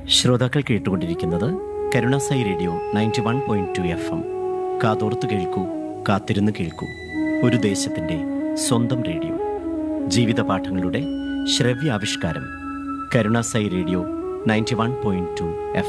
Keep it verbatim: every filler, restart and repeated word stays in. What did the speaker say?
ശ്രോതാക്കൾ കേട്ടുകൊണ്ടിരിക്കുന്നത് Karunasai radio ninety one point two F M. കാതോർത്ത് കേൾക്കൂ, കാത്തിരുന്ന് കേൾക്കൂ. ഒരു ദേശത്തിൻ്റെ സ്വന്തം റേഡിയോ. ജീവിത പാഠങ്ങളുടെ ശ്രവ്യാവിഷ്കാരം. Karunasai radio ninety one point two F M.